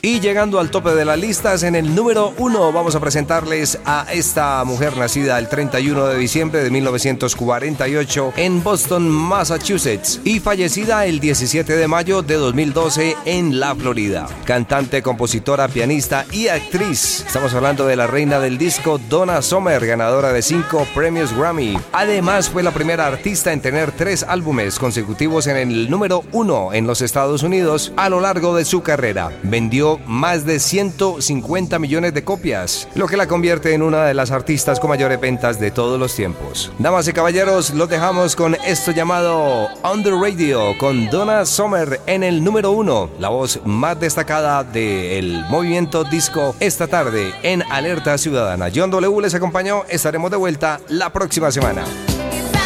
Y llegando al tope de las listas, en el número 1 vamos a presentarles a esta mujer nacida el 31 de diciembre de 1948 en Boston, Massachusetts, y fallecida el 17 de mayo de 2012 en la Florida. Cantante, compositora, pianista y actriz. Estamos hablando de la reina del disco, Donna Summer, ganadora de 5 premios Grammy. Además, fue la primera artista en tener 3 álbumes consecutivos en el número 1 en los Estados Unidos a lo largo de su carrera. Vendió más de 150 millones de copias, lo que la convierte en una de las artistas con mayores ventas de todos los tiempos. Damas y caballeros, los dejamos con esto llamado On The Radio, con Donna Summer en el número 1, la voz más destacada del movimiento disco esta tarde en Alerta Ciudadana. John W. les acompañó, estaremos de vuelta la próxima semana.